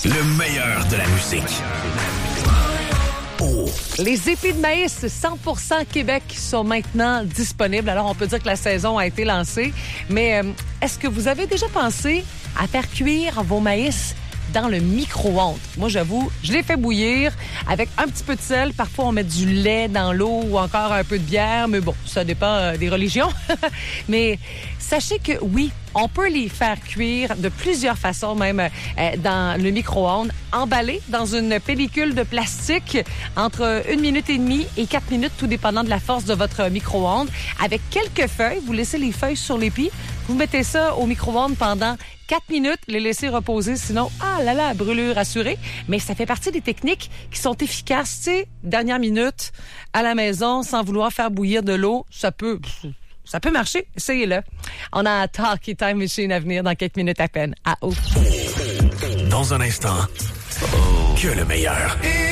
Le meilleur de la musique. Oh. Les épis de maïs 100% Québec sont maintenant disponibles. Alors, on peut dire que la saison a été lancée. Mais est-ce que vous avez déjà pensé à faire cuire vos maïs dans le micro-ondes? Moi, j'avoue, je les fais bouillir avec un petit peu de sel. Parfois, on met du lait dans l'eau ou encore un peu de bière. Mais bon, ça dépend des religions. Mais sachez que oui, on peut les faire cuire de plusieurs façons, même dans le micro-ondes, emballés dans une pellicule de plastique entre 1 minute et demie et 4 minutes, tout dépendant de la force de votre micro-ondes. Avec quelques feuilles, vous laissez les feuilles sur l'épi, vous mettez ça au micro-ondes pendant 4 minutes, les laisser reposer, sinon, brûlure assurée. Mais ça fait partie des techniques qui sont efficaces, tu sais, dernière minute, à la maison, sans vouloir faire bouillir de l'eau, ça peut marcher. Essayez-le. On a un Talkie Time Machine à venir dans quelques minutes à peine. À haut. Dans un instant, que le meilleur.